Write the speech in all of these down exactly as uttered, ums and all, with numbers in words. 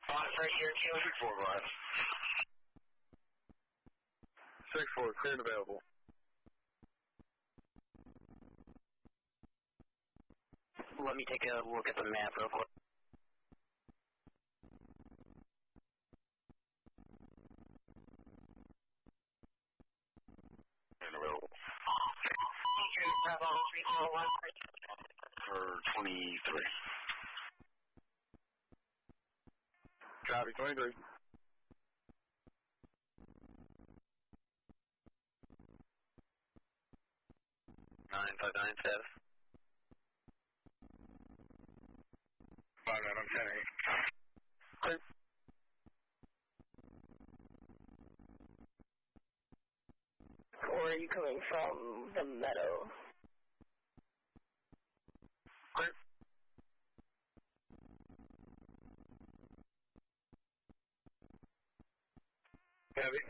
Box right here, two. six four, go ahead. six four, clear and available. Let me take a look at the map real quick. And available. Bravo, three four one. For twenty-three. Copy, twenty-three. nine five nine seven. five nine, I'm ten eight. Great. Or are you coming from the meadow? Great. Heavy.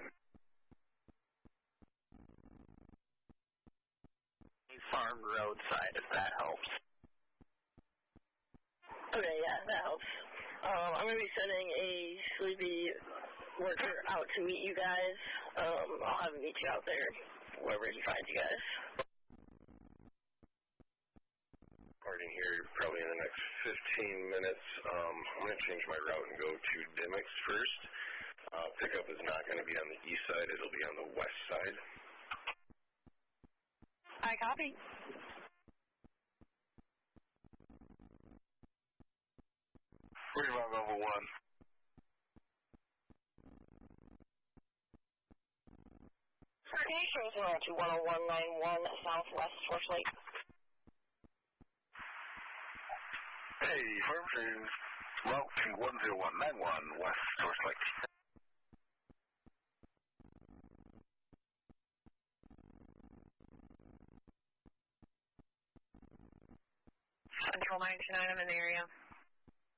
Farm roadside, if that helps. Okay, yeah, that helps. Um, I'm going to be sending a sleepy worker out to meet you guys. Um, I'll have him meet you out there, wherever he finds you guys. Starting here probably in the next fifteen minutes. Um, I'm going to change my route and go to Dimick's first. Uh, pickup is not going to be on the east side. It'll be on the west side. I copy. Revive level one. Station zero two one zero one nine one Southwest Torch Lake. Hey, firm route to one zero one nine one West Torch Lake. Central nine two nine, I'm in the area.